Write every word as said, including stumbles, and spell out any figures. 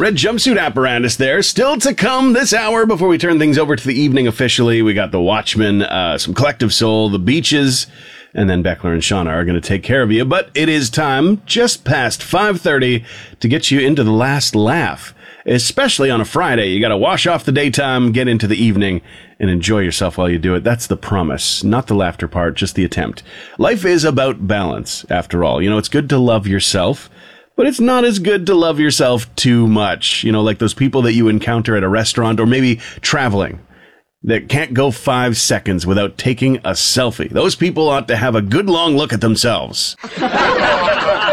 Red jumpsuit apparatus there. Still to come this hour before we turn things over to the evening officially. We got the Watchmen, uh, some Collective Soul, the Beaches, and then Beckler and Shauna are going to take care of you. But it is time, just past five thirty, to get you into the last laugh. Especially on a Friday. You got to wash off the daytime, get into the evening, and enjoy yourself while you do it. That's the promise. Not the laughter part, just the attempt. Life is about balance, after all. You know, it's good to love yourself, but it's not as good to love yourself too much. You know, like those people that you encounter at a restaurant or maybe traveling that can't go five seconds without taking a selfie. Those people ought to have a good long look at themselves.